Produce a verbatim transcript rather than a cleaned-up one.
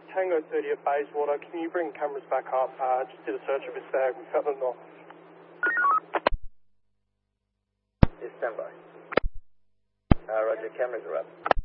Tango thirty at Bayswater. Can you bring cameras back up? Uh, just did a search of his bag. We found them not. Yes, stand by. Uh, Roger, cameras are up.